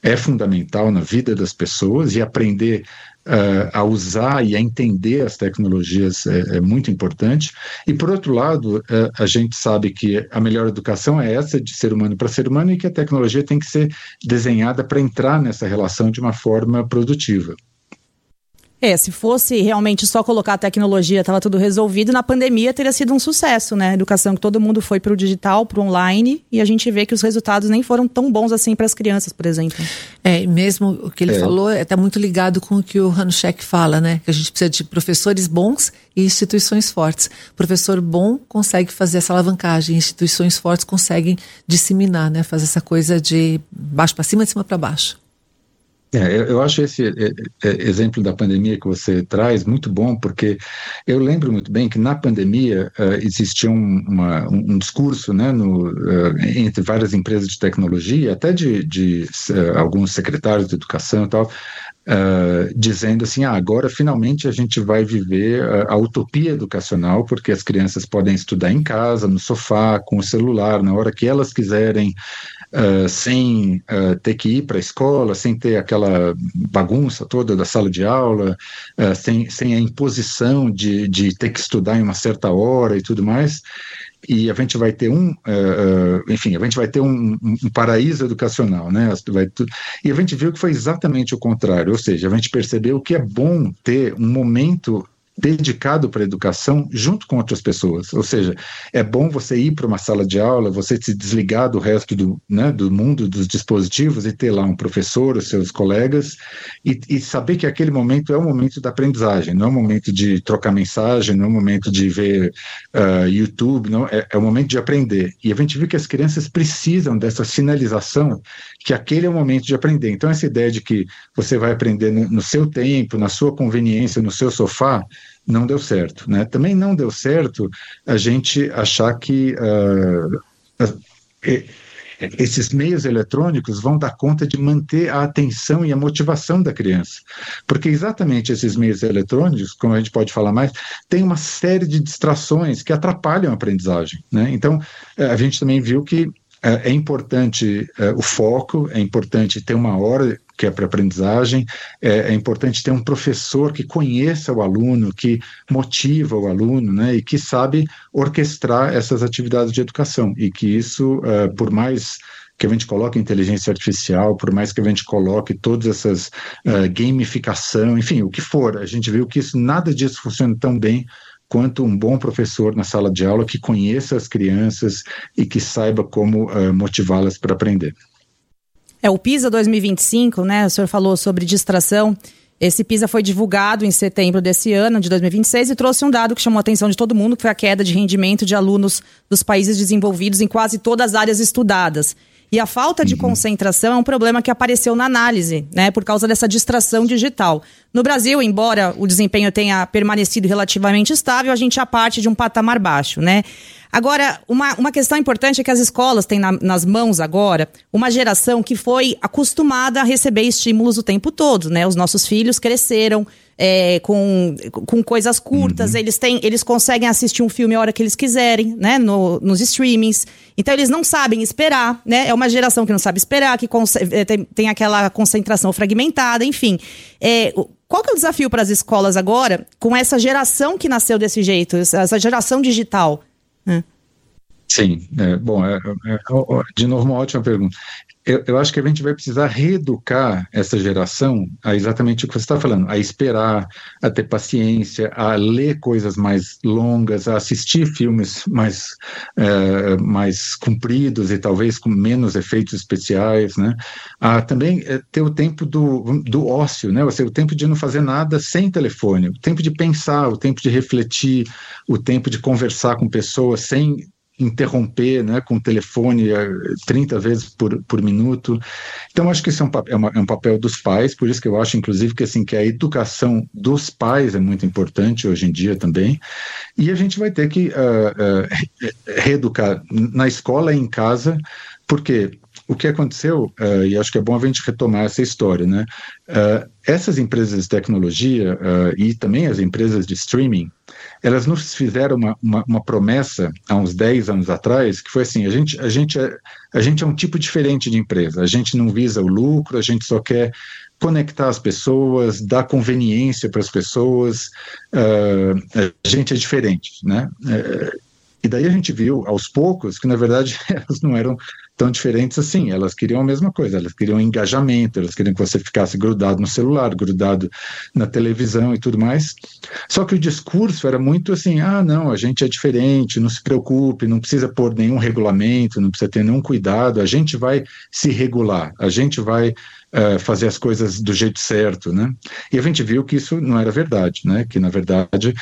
é fundamental na vida das pessoas, e aprender a usar e a entender as tecnologias é muito importante. E, por outro lado, a gente sabe que a melhor educação é essa, de ser humano para ser humano, e que a tecnologia tem que ser desenhada para entrar nessa relação de uma forma produtiva. Se fosse realmente só colocar a tecnologia, estava tudo resolvido, na pandemia teria sido um sucesso, né? A educação, que todo mundo foi para o digital, para o online, e a gente vê que os resultados nem foram tão bons assim para as crianças, por exemplo. Mesmo o que ele falou está muito ligado com o que o Hanushek fala, né? Que a gente precisa de professores bons e instituições fortes. Professor bom consegue fazer essa alavancagem, instituições fortes conseguem disseminar, né? Fazer essa coisa de baixo para cima, de cima para baixo. Eu acho esse exemplo da pandemia que você traz muito bom, porque eu lembro muito bem que na pandemia existia um discurso, né, entre várias empresas de tecnologia, até de alguns secretários de educação e tal, dizendo assim, agora finalmente a gente vai viver a utopia educacional, porque as crianças podem estudar em casa, no sofá, com o celular, na hora que elas quiserem, sem ter que ir para a escola, sem ter aquela bagunça toda da sala de aula, sem a imposição de ter que estudar em uma certa hora e tudo mais. E a gente vai ter um paraíso educacional, né? E a gente viu que foi exatamente o contrário, ou seja, a gente percebeu que é bom ter um momento dedicado para a educação junto com outras pessoas, ou seja, é bom você ir para uma sala de aula, você se desligar do resto do mundo dos dispositivos e ter lá um professor, os seus colegas, e saber que aquele momento é o momento da aprendizagem, não é o momento de trocar mensagem, não é o momento de ver YouTube, não, é o momento de aprender. E a gente viu que as crianças precisam dessa sinalização que aquele é o momento de aprender. Então essa ideia de que você vai aprender no seu tempo, na sua conveniência, no seu sofá, não deu certo, né? Também não deu certo a gente achar que esses meios eletrônicos vão dar conta de manter a atenção e a motivação da criança, porque exatamente esses meios eletrônicos, como a gente pode falar mais, tem uma série de distrações que atrapalham a aprendizagem, né? Então a gente também viu que é importante o foco, é importante ter uma hora que é para aprendizagem, é importante ter um professor que conheça o aluno, que motiva o aluno, né, e que sabe orquestrar essas atividades de educação, e que isso, por mais que a gente coloque inteligência artificial, por mais que a gente coloque todas essas gamificação, enfim, o que for, a gente viu que nada disso funciona tão bem quanto um bom professor na sala de aula que conheça as crianças e que saiba como motivá-las para aprender. O PISA 2025, né? O senhor falou sobre distração. Esse PISA foi divulgado em setembro desse ano, de 2026, e trouxe um dado que chamou a atenção de todo mundo, que foi a queda de rendimento de alunos dos países desenvolvidos em quase todas as áreas estudadas. E a falta de concentração é um problema que apareceu na análise, né, por causa dessa distração digital. No Brasil, embora o desempenho tenha permanecido relativamente estável, a gente já parte de um patamar baixo, né? Agora, uma questão importante é que as escolas têm nas mãos agora uma geração que foi acostumada a receber estímulos o tempo todo, né? Os nossos filhos cresceram com coisas curtas, eles conseguem assistir um filme a hora que eles quiserem, né? Nos streamings. Então, eles não sabem esperar, né? É uma geração que não sabe esperar, que tem aquela concentração fragmentada, enfim. Qual que é o desafio para as escolas agora, com essa geração que nasceu desse jeito, essa geração digital? Sim, de novo uma ótima pergunta. Eu acho que a gente vai precisar reeducar essa geração a exatamente o que você está falando, a esperar, a ter paciência, a ler coisas mais longas, a assistir filmes mais compridos e talvez com menos efeitos especiais, né? A também ter o tempo do ócio, né? Ou seja, o tempo de não fazer nada sem telefone, o tempo de pensar, o tempo de refletir, o tempo de conversar com pessoas sem interromper, né, com o telefone 30 vezes por minuto. Então, acho que isso é um papel dos pais, por isso que eu acho, inclusive, que a educação dos pais é muito importante hoje em dia também, e a gente vai ter que reeducar na escola e em casa, porque o que aconteceu, e acho que é bom a gente retomar essa história, né? Essas empresas de tecnologia e também as empresas de streaming, elas nos fizeram uma promessa há uns 10 anos atrás, que foi assim, a gente é um tipo diferente de empresa, a gente não visa o lucro, a gente só quer conectar as pessoas, dar conveniência para as pessoas, a gente é diferente, né? E daí a gente viu, aos poucos, que na verdade elas não eram tão diferentes assim, elas queriam a mesma coisa, elas queriam engajamento, elas queriam que você ficasse grudado no celular, grudado na televisão e tudo mais, só que o discurso era muito assim, não, a gente é diferente, não se preocupe, não precisa pôr nenhum regulamento, não precisa ter nenhum cuidado, a gente vai se regular, a gente vai fazer as coisas do jeito certo, né? E a gente viu que isso não era verdade, né? Que na verdade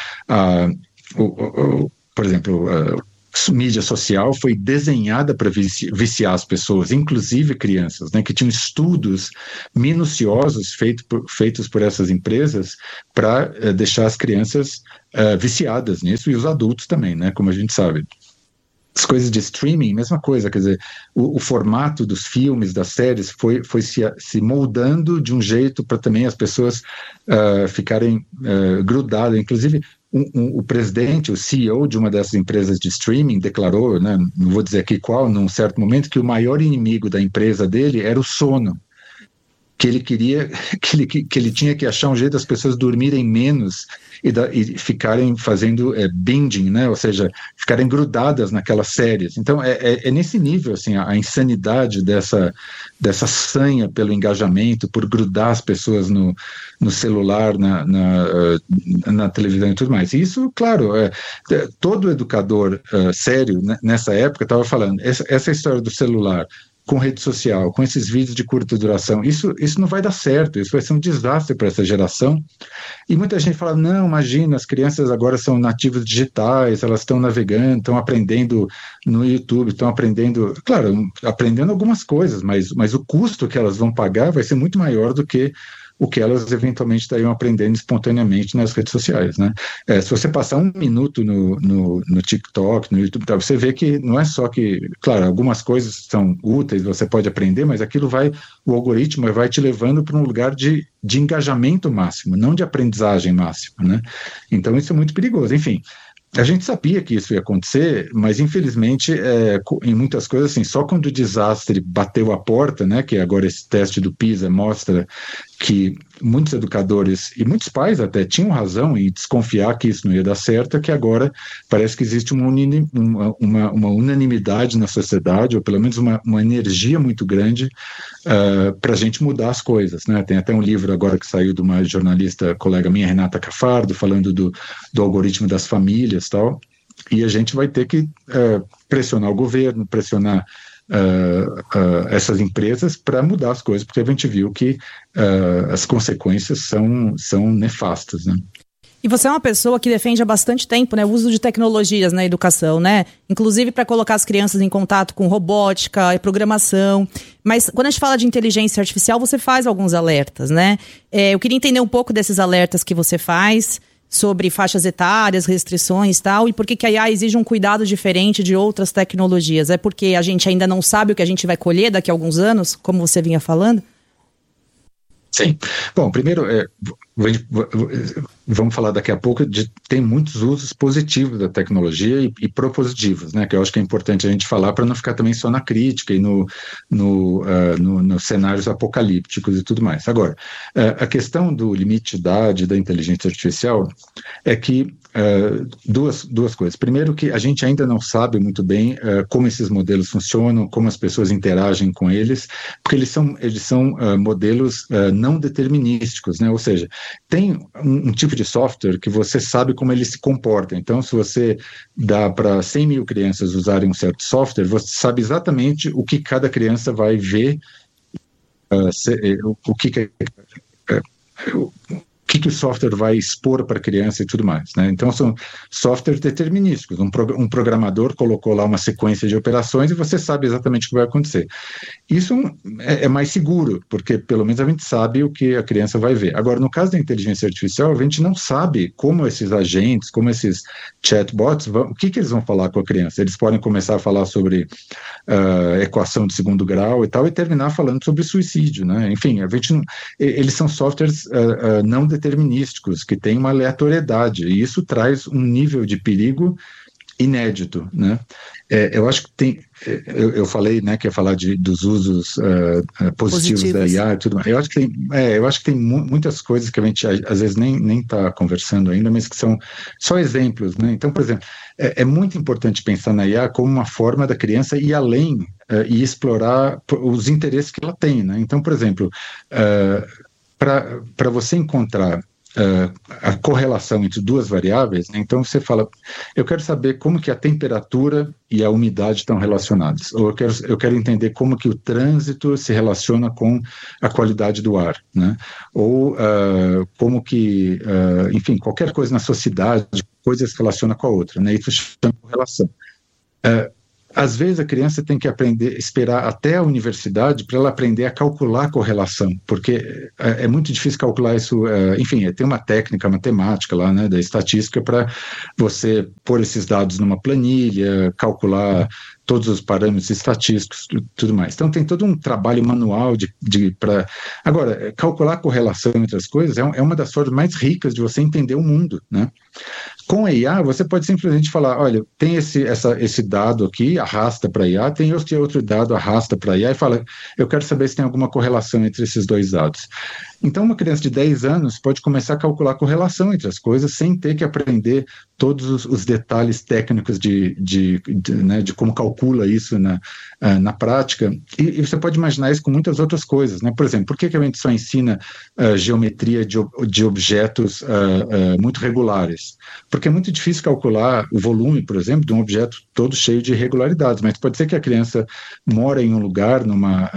por exemplo, a mídia social foi desenhada para viciar as pessoas, inclusive crianças, né, que tinham estudos minuciosos feitos por essas empresas para deixar as crianças viciadas nisso, e os adultos também, né, como a gente sabe. As coisas de streaming, mesma coisa, quer dizer, o formato dos filmes, das séries, foi se moldando de um jeito para também as pessoas ficarem grudadas, inclusive. O presidente, o CEO de uma dessas empresas de streaming declarou, né, não vou dizer aqui qual, num certo momento, que o maior inimigo da empresa dele era o sono, que ele queria, que ele tinha que achar um jeito das pessoas dormirem menos e ficarem fazendo binging, né, ou seja, ficarem grudadas naquelas séries. Então é nesse nível assim, a insanidade dessa sanha pelo engajamento, por grudar as pessoas no celular, na televisão e tudo mais. E isso, claro, todo educador sério nessa época estava falando, essa história do celular com rede social, com esses vídeos de curta duração, isso não vai dar certo, isso vai ser um desastre para essa geração. E muita gente fala, não, imagina, as crianças agora são nativos digitais, elas estão navegando, estão aprendendo no YouTube, estão aprendendo, claro, aprendendo algumas coisas, mas o custo que elas vão pagar vai ser muito maior do que o que elas eventualmente estariam aprendendo espontaneamente nas redes sociais, né? Se você passar 1 minuto no TikTok, no YouTube, você vê que não é só que, claro, algumas coisas são úteis, você pode aprender, mas o algoritmo vai te levando para um lugar de engajamento máximo, não de aprendizagem máxima, né? Então isso é muito perigoso. Enfim, a gente sabia que isso ia acontecer, mas infelizmente em muitas coisas assim, só quando o desastre bateu a porta, né, que agora esse teste do PISA mostra que muitos educadores e muitos pais até tinham razão em desconfiar que isso não ia dar certo, é que agora parece que existe uma unanimidade na sociedade, ou pelo menos uma energia muito grande para a gente mudar as coisas, né? Tem até um livro agora que saiu de uma jornalista, colega minha, Renata Cafardo, falando do algoritmo das famílias e tal, e a gente vai ter que pressionar o governo, pressionar essas empresas para mudar as coisas, porque a gente viu que as consequências são nefastas, né? E você é uma pessoa que defende há bastante tempo, né, o uso de tecnologias na educação, né? Inclusive para colocar as crianças em contato com robótica e programação. Mas quando a gente fala de inteligência artificial, você faz alguns alertas, né? Eu queria entender um pouco desses alertas que você faz sobre faixas etárias, restrições e tal, e por que a IA exige um cuidado diferente de outras tecnologias? É porque a gente ainda não sabe o que a gente vai colher daqui a alguns anos, como você vinha falando? Sim. Bom, primeiro, vamos falar daqui a pouco tem muitos usos positivos da tecnologia e propositivos, né, que eu acho que é importante a gente falar para não ficar também só na crítica e nos cenários apocalípticos e tudo mais. Agora, a questão do limite de idade da inteligência artificial é que duas coisas. Primeiro, que a gente ainda não sabe muito bem como esses modelos funcionam, como as pessoas interagem com eles, porque eles são modelos não determinísticos, né? Ou seja, tem um tipo de software que você sabe como ele se comporta. Então, se você dá para 100 mil crianças usarem um certo software, você sabe exatamente o que cada criança vai ver, que o software vai expor para a criança e tudo mais, né? Então são softwares determinísticos. Um programador colocou lá uma sequência de operações e você sabe exatamente o que vai acontecer. Isso é mais seguro, porque pelo menos a gente sabe o que a criança vai ver. Agora, no caso da inteligência artificial, a gente não sabe como esses agentes, como esses chatbots, o que eles vão falar com a criança. Eles podem começar a falar sobre equação de segundo grau e tal, e terminar falando sobre suicídio, né? Enfim, eles são softwares não determinísticos, que têm uma aleatoriedade, e isso traz um nível de perigo inédito, né? Eu acho que tem, eu falei, né, que ia falar dos usos positivos da IA e tudo mais. Eu acho que tem muitas coisas que a gente às vezes nem está conversando ainda, mas que são só exemplos, né? Então, por exemplo, é muito importante pensar na IA como uma forma da criança ir além e explorar os interesses que ela tem, né? Então, por exemplo, para você encontrar a correlação entre duas variáveis, né? Então você fala, eu quero saber como que a temperatura e a umidade estão relacionadas, ou eu quero entender como que o trânsito se relaciona com a qualidade do ar, né? Ou como que, enfim, qualquer coisa na sociedade, coisa se relaciona com a outra, né? Isso chama correlação. Às vezes a criança tem que aprender, esperar até a universidade para ela aprender a calcular a correlação, porque é muito difícil calcular isso, enfim, tem uma técnica matemática lá, né, da estatística para você pôr esses dados numa planilha, calcular todos os parâmetros estatísticos e tudo mais. Então tem todo um trabalho manual para... Agora, calcular a correlação entre as coisas é uma das formas mais ricas de você entender o mundo, né? Com a IA, você pode simplesmente falar, olha, tem esse dado aqui, arrasta para a IA, tem esse outro dado, arrasta para a IA e fala, eu quero saber se tem alguma correlação entre esses dois dados. Então, uma criança de 10 anos pode começar a calcular a correlação entre as coisas sem ter que aprender todos os detalhes técnicos de como calcula isso na prática. E você pode imaginar isso com muitas outras coisas, né? Por exemplo, por que a gente só ensina geometria de objetos muito regulares? Porque é muito difícil calcular o volume, por exemplo, de um objeto todo cheio de irregularidades, mas pode ser que a criança mora em um lugar, numa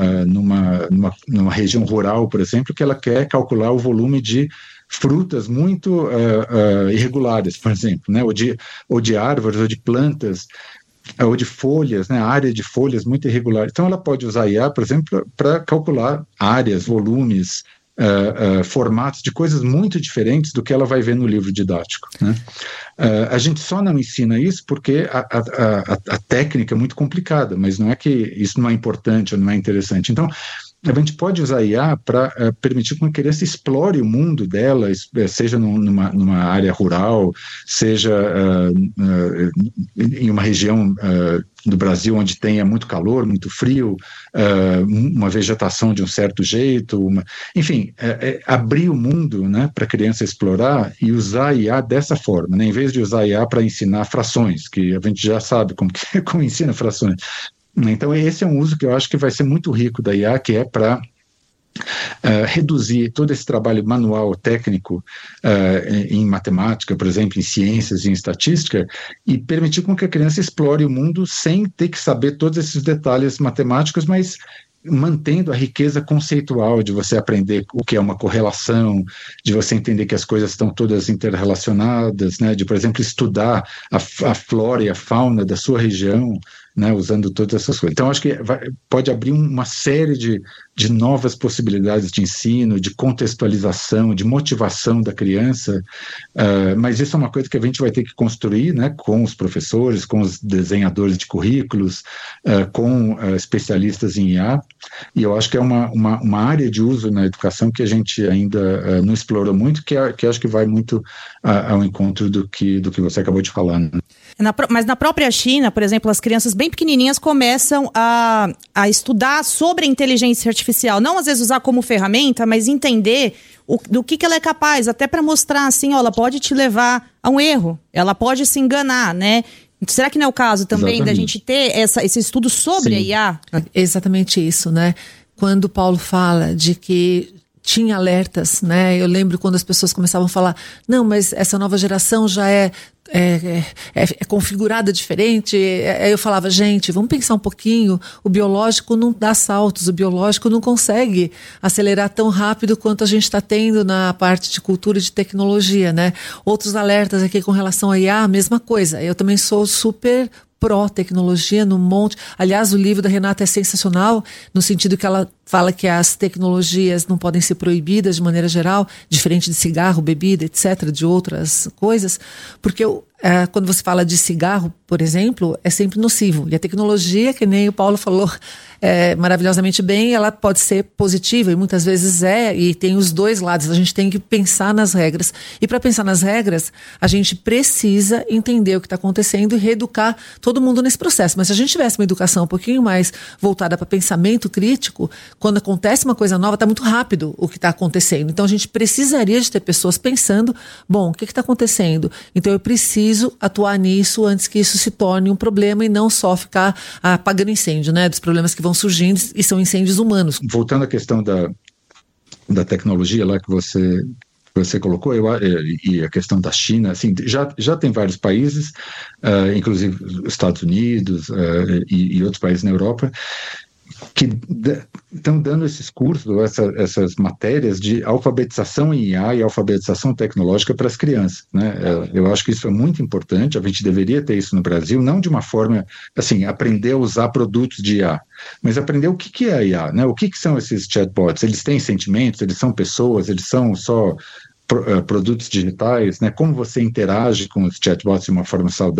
região rural, por exemplo, que ela quer calcular o volume de frutas muito irregulares, por exemplo, né? ou de árvores, ou de plantas, ou de folhas, né? Área de folhas muito irregular. Então ela pode usar IA, por exemplo, para calcular áreas, volumes, formatos de coisas muito diferentes do que ela vai ver no livro didático, né? A gente só não ensina isso porque a técnica é muito complicada, mas não é que isso não é importante ou não é interessante. Então, a gente pode usar a IA para permitir que a criança explore o mundo dela, seja numa área rural, seja em uma região do Brasil onde tenha muito calor, muito frio, uma vegetação de um certo jeito, enfim, abrir o mundo, né, para a criança explorar e usar a IA dessa forma, né, em vez de usar a IA para ensinar frações, que a gente já sabe como ensina frações. Então esse é um uso que eu acho que vai ser muito rico da IA, que é para reduzir todo esse trabalho manual técnico em matemática, por exemplo, em ciências e em estatística, e permitir com que a criança explore o mundo sem ter que saber todos esses detalhes matemáticos, mas mantendo a riqueza conceitual de você aprender o que é uma correlação, de você entender que as coisas estão todas interrelacionadas, né, de, por exemplo, estudar a flora e a fauna da sua região, né, usando todas essas coisas. Então, acho que pode abrir uma série de novas possibilidades de ensino, de contextualização, de motivação da criança, mas isso é uma coisa que a gente vai ter que construir, né, com os professores, com os desenhadores de currículos, com especialistas em IA, e eu acho que é uma área de uso na educação que a gente ainda não explorou muito, que acho que vai muito ao encontro do que você acabou de falar, né? Mas na própria China, por exemplo, as crianças bem pequenininhas começam a estudar sobre a inteligência artificial. Não, às vezes, usar como ferramenta, mas entender do que ela é capaz, até para mostrar assim, ela pode te levar a um erro, ela pode se enganar, né? Será que não é o caso também Exatamente. Da gente ter esse estudo sobre Sim. a IA? Exatamente isso, né? Quando o Paulo fala de que tinha alertas, né? Eu lembro quando as pessoas começavam a falar, não, mas essa nova geração já é configurada diferente. Aí eu falava, gente, vamos pensar um pouquinho, o biológico não dá saltos, o biológico não consegue acelerar tão rápido quanto a gente está tendo na parte de cultura e de tecnologia, né? Outros alertas aqui com relação a IA, a mesma coisa. Eu também sou super pró-tecnologia no monte. Aliás, o livro da Renata é sensacional, no sentido que ela fala que as tecnologias não podem ser proibidas de maneira geral, diferente de cigarro, bebida, etc., de outras coisas, porque quando você fala de cigarro, por exemplo, é sempre nocivo. E a tecnologia, que nem o Paulo falou maravilhosamente bem, ela pode ser positiva, e muitas vezes e tem os dois lados. A gente tem que pensar nas regras. E para pensar nas regras, a gente precisa entender o que está acontecendo e reeducar todo mundo nesse processo. Mas se a gente tivesse uma educação um pouquinho mais voltada para pensamento crítico, quando acontece uma coisa nova, está muito rápido o que está acontecendo. Então a gente precisaria de ter pessoas pensando, bom, o que está acontecendo? Então eu preciso atuar nisso antes que isso se torne um problema e não só ficar apagando incêndio, né? Dos problemas que vão surgindo e são incêndios humanos. Voltando à questão da tecnologia lá que você colocou, e a questão da China, assim, já tem vários países, inclusive os Estados Unidos e outros países na Europa, que estão dando esses cursos, essas matérias de alfabetização em IA e alfabetização tecnológica para as crianças, né? Eu acho que isso é muito importante, a gente deveria ter isso no Brasil, não de uma forma, assim, aprender a usar produtos de IA, mas aprender o que é a IA, né? O que são esses chatbots? Eles têm sentimentos, eles são pessoas, eles são só produtos digitais, né? Como você interage com os chatbots de uma forma saudável.